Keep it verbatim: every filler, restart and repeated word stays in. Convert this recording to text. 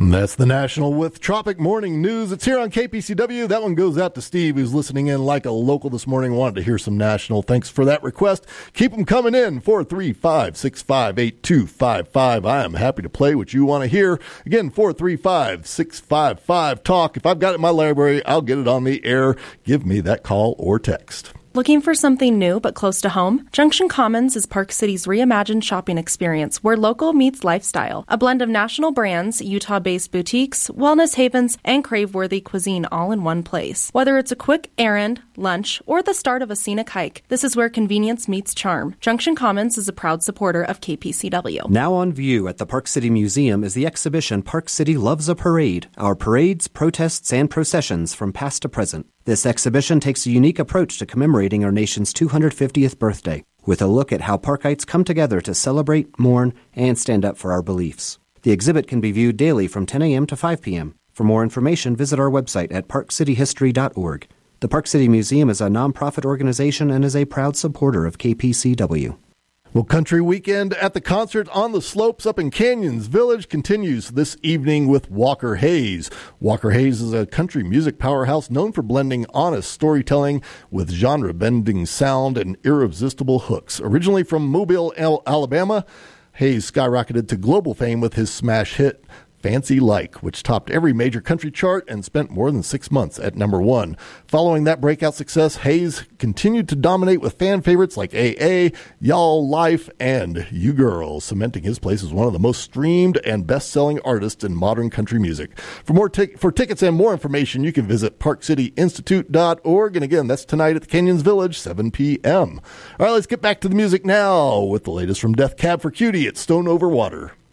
That's the National with Tropic Morning News. It's here on K P C W. That one goes out to Steve, who's listening in like a local this morning. Wanted to hear some National. Thanks for that request. Keep them coming in. four three five, six five eight, two five five. I am happy to play what you want to hear. Again, four three five, six five five, talk. If I've got it in my library, I'll get it on the air. Give me that call or text. Looking for something new but close to home? Junction Commons is Park City's reimagined shopping experience where local meets lifestyle. A blend of national brands, Utah-based boutiques, wellness havens, and crave-worthy cuisine all in one place. Whether it's a quick errand, lunch, or the start of a scenic hike, this is where convenience meets charm. Junction Commons is a proud supporter of K P C W. Now on view at the Park City Museum is the exhibition Park City Loves a Parade, our parades, protests, and processions from past to present. This exhibition takes a unique approach to commemorating our nation's two hundred fiftieth birthday, with a look at how Parkites come together to celebrate, mourn, and stand up for our beliefs. The exhibit can be viewed daily from ten a.m. to five p.m. For more information, visit our website at park city history dot org. The Park City Museum is a nonprofit organization and is a proud supporter of K P C W. Well, Country Weekend at the Concert on the Slopes up in Canyons Village continues this evening with Walker Hayes. Walker Hayes is a country music powerhouse known for blending honest storytelling with genre-bending sound and irresistible hooks. Originally from Mobile, Alabama, Hayes skyrocketed to global fame with his smash hit Fancy Like, which topped every major country chart and spent more than six months at number one. Following that breakout success, Hayes continued to dominate with fan favorites like A A, Y'all Life, and You Girls, cementing his place as one of the most streamed and best-selling artists in modern country music. For more tic- for tickets and more information, you can visit park city institute dot org. And again, that's tonight at the Canyons Village, seven p.m. All right, let's get back to the music now with the latest from Death Cab for Cutie at Stone Over Water.